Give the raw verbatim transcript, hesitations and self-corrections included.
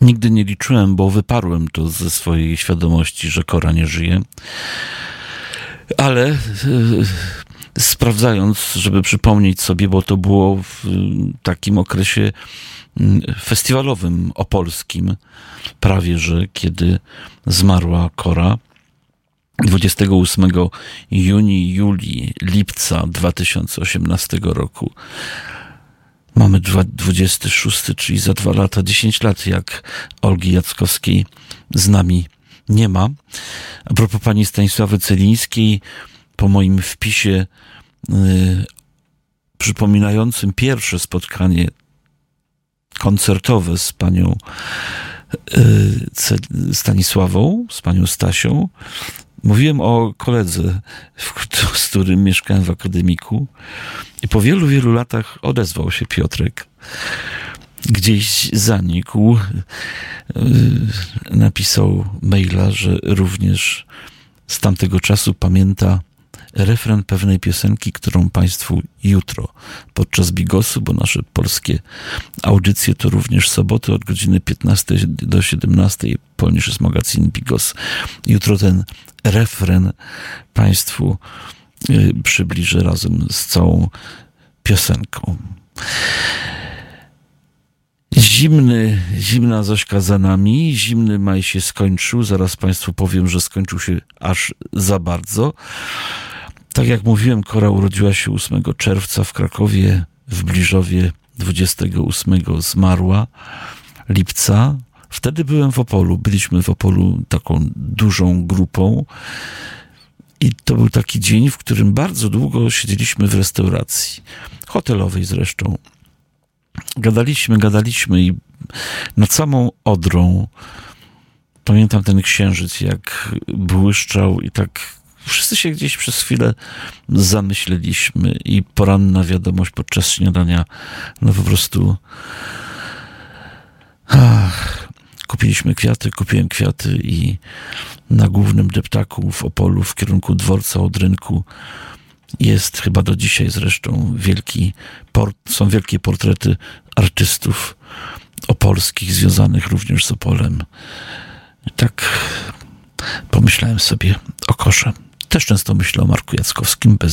Nigdy nie liczyłem, bo wyparłem to ze swojej świadomości, że Kora nie żyje. Ale e, sprawdzając, żeby przypomnieć sobie, bo to było w takim okresie festiwalowym opolskim, prawie że kiedy zmarła Kora, dwudziestego ósmego juni, juli, lipca dwa tysiące osiemnastego roku. Mamy dwudziesty szósty, czyli za dwa lata, dziesięć lat, jak Olgi Jackowskiej z nami nie ma. A propos pani Stanisławy Celińskiej, po moim wpisie yy, przypominającym pierwsze spotkanie koncertowe z panią yy, Stanisławą, z panią Stasią, mówiłem o koledze, z którym mieszkałem w akademiku, i po wielu, wielu latach odezwał się Piotrek. Gdzieś zanikł. Napisał maila, że również z tamtego czasu pamięta refren pewnej piosenki, którą państwu jutro podczas Bigosu, bo nasze polskie audycje to również soboty od godziny piętnastej do siedemnastej, Polnisches Magazin Bigos. Jutro ten refren państwu y, przybliżę razem z całą piosenką. Zimny, zimna Zośka za nami, zimny maj się skończył, zaraz państwu powiem, że skończył się aż za bardzo. Tak jak mówiłem, Kora urodziła się ósmego czerwca w Krakowie, w Bliżowie dwudziestego ósmego zmarła, lipca. Wtedy byłem w Opolu, byliśmy w Opolu taką dużą grupą i to był taki dzień, w którym bardzo długo siedzieliśmy w restauracji, hotelowej zresztą. Gadaliśmy, gadaliśmy i nad samą Odrą pamiętam ten księżyc, jak błyszczał i tak wszyscy się gdzieś przez chwilę zamyśleliśmy i poranna wiadomość podczas śniadania, no po prostu ach, kupiliśmy kwiaty, kupiłem kwiaty i na głównym deptaku w Opolu w kierunku dworca od rynku jest chyba do dzisiaj zresztą wielki port, są wielkie portrety artystów opolskich związanych również z Opolem. I tak pomyślałem sobie o Korze. Też często myślę o Marku Jackowskim, bez